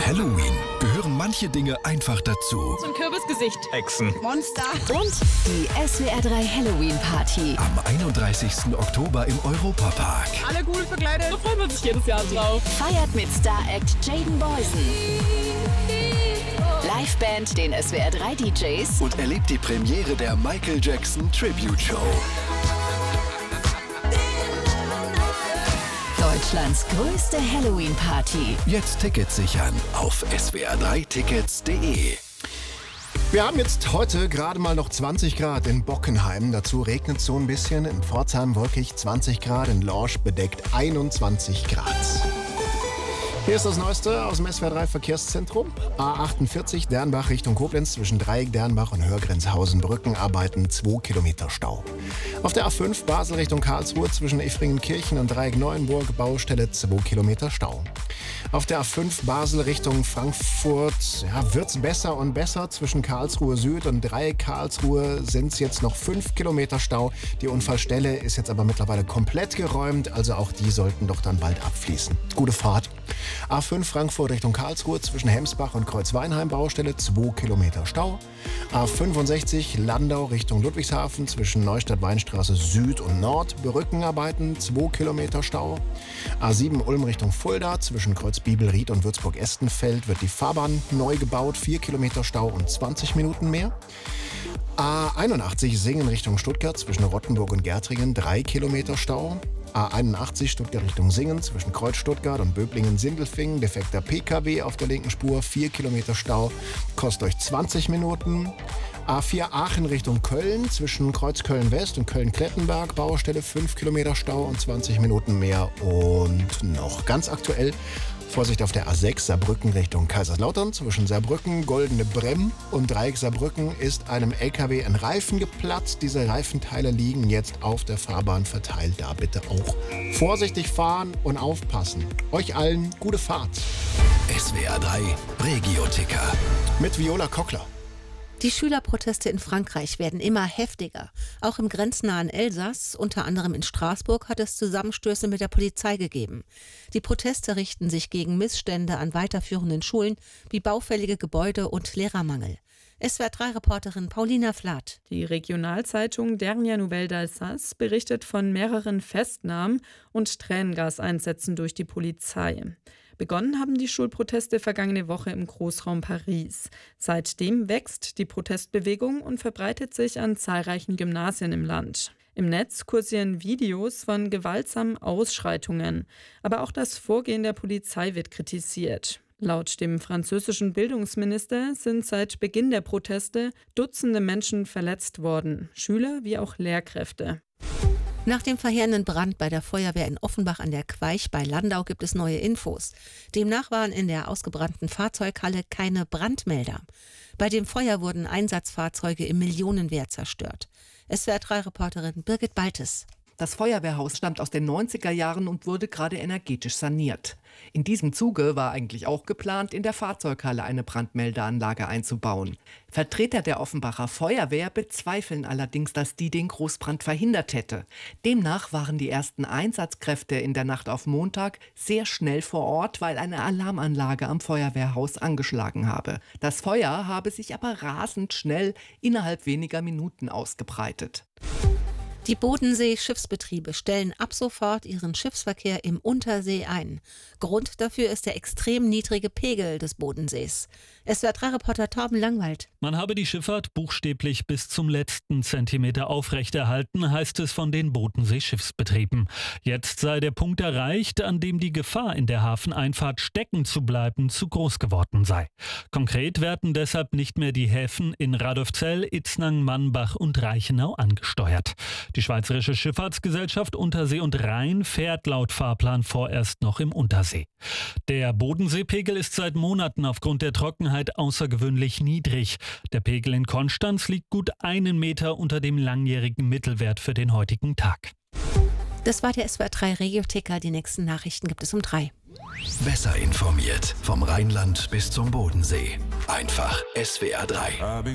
Halloween gehören manche Dinge einfach dazu. So ein Kürbisgesicht. Echsen. Monster. Und die SWR 3 Halloween Party. Am 31. Oktober im Europapark. Alle gut verkleidet. Da freuen wir uns jedes Jahr drauf. Feiert mit Star-Act Jaden Boysen. Liveband, den SWR 3 DJs. Und erlebt die Premiere der Michael Jackson Tribute Show. Deutschlands größte Halloween-Party. Jetzt Tickets sichern auf swr3tickets.de. Wir haben jetzt heute gerade mal noch 20 Grad in Bockenheim. Dazu regnet es so ein bisschen. In Pforzheim wolkig 20 Grad. In Lorsch bedeckt 21 Grad. Hier ist das Neueste aus dem SWR 3 Verkehrszentrum. A48 Dernbach Richtung Koblenz zwischen Dreieck, Dernbach und Hörgrenzhausen Brückenarbeiten 2 Kilometer Stau. Auf der A5 Basel Richtung Karlsruhe zwischen Effringenkirchen und Dreieck Neuenburg Baustelle 2 Kilometer Stau. Auf der A5 Basel Richtung Frankfurt wird's besser und besser. Zwischen Karlsruhe Süd und Dreieck Karlsruhe sind es jetzt noch 5 Kilometer Stau. Die Unfallstelle ist jetzt aber mittlerweile komplett geräumt, also auch die sollten doch dann bald abfließen. Gute Fahrt. A5 Frankfurt Richtung Karlsruhe zwischen Hemsbach und Kreuzweinheim Baustelle 2 Kilometer Stau. A65 Landau Richtung Ludwigshafen zwischen Neustadt-Weinstraße Süd und Nord Brückenarbeiten 2 Kilometer Stau. A7 Ulm Richtung Fulda zwischen Kreuzbibelried und Würzburg-Estenfeld wird die Fahrbahn neu gebaut, 4 Kilometer Stau und 20 Minuten mehr. A81 Singen Richtung Stuttgart zwischen Rottenburg und Gärtringen 3 Kilometer Stau. A81 Stuttgart Richtung Singen zwischen Kreuz Stuttgart und Böblingen-Sindelfingen. Defekter PKW auf der linken Spur, 4 Kilometer Stau, kostet euch 20 Minuten. A4 Aachen Richtung Köln zwischen Kreuz Köln-West und Köln-Klettenberg. Baustelle 5 Kilometer Stau und 20 Minuten mehr. Und noch ganz aktuell, Vorsicht auf der A6 Saarbrücken Richtung Kaiserslautern. Zwischen Saarbrücken, Goldene Bremm und Dreieck Saarbrücken ist einem LKW ein Reifen geplatzt. Diese Reifenteile liegen jetzt auf der Fahrbahn verteilt. Da bitte auch vorsichtig fahren und aufpassen. Euch allen gute Fahrt. SWR 3 Regio-Ticker Mit Viola Kockler. Die Schülerproteste in Frankreich werden immer heftiger. Auch im grenznahen Elsass, unter anderem in Straßburg, hat es Zusammenstöße mit der Polizei gegeben. Die Proteste richten sich gegen Missstände an weiterführenden Schulen wie baufällige Gebäude und Lehrermangel. SWR3-Reporterin Paulina Flath. Die Regionalzeitung Dernière Nouvelle d'Alsace berichtet von mehreren Festnahmen und Tränengaseinsätzen durch die Polizei. Begonnen haben die Schulproteste vergangene Woche im Großraum Paris. Seitdem wächst die Protestbewegung und verbreitet sich an zahlreichen Gymnasien im Land. Im Netz kursieren Videos von gewaltsamen Ausschreitungen. Aber auch das Vorgehen der Polizei wird kritisiert. Laut dem französischen Bildungsminister sind seit Beginn der Proteste Dutzende Menschen verletzt worden, Schüler wie auch Lehrkräfte. Nach dem verheerenden Brand bei der Feuerwehr in Offenbach an der Queich bei Landau gibt es neue Infos. Demnach waren in der ausgebrannten Fahrzeughalle keine Brandmelder. Bei dem Feuer wurden Einsatzfahrzeuge im Millionenwert zerstört. SWR3-Reporterin Birgit Baltes. Das Feuerwehrhaus stammt aus den 90er Jahren und wurde gerade energetisch saniert. In diesem Zuge war eigentlich auch geplant, in der Fahrzeughalle eine Brandmeldeanlage einzubauen. Vertreter der Offenbacher Feuerwehr bezweifeln allerdings, dass die den Großbrand verhindert hätte. Demnach waren die ersten Einsatzkräfte in der Nacht auf Montag sehr schnell vor Ort, weil eine Alarmanlage am Feuerwehrhaus angeschlagen habe. Das Feuer habe sich aber rasend schnell innerhalb weniger Minuten ausgebreitet. Die Bodensee-Schiffsbetriebe stellen ab sofort ihren Schiffsverkehr im Untersee ein. Grund dafür ist der extrem niedrige Pegel des Bodensees. SWR3-Reporter Torben Langwald. Man habe die Schifffahrt buchstäblich bis zum letzten Zentimeter aufrechterhalten, heißt es von den Bodensee-Schiffsbetrieben. Jetzt sei der Punkt erreicht, an dem die Gefahr, in der Hafeneinfahrt stecken zu bleiben, zu groß geworden sei. Konkret werden deshalb nicht mehr die Häfen in Radolfzell, Itznang, Mannbach und Reichenau angesteuert. Die Schweizerische Schifffahrtsgesellschaft Untersee und Rhein fährt laut Fahrplan vorerst noch im Untersee. Der Bodenseepegel ist seit Monaten aufgrund der Trockenheit außergewöhnlich niedrig. Der Pegel in Konstanz liegt gut 1 Meter unter dem langjährigen Mittelwert für den heutigen Tag. Das war der SWR3 Regio-Ticker. Die nächsten Nachrichten gibt es um 3. Besser informiert vom Rheinland bis zum Bodensee. Einfach SWR 3.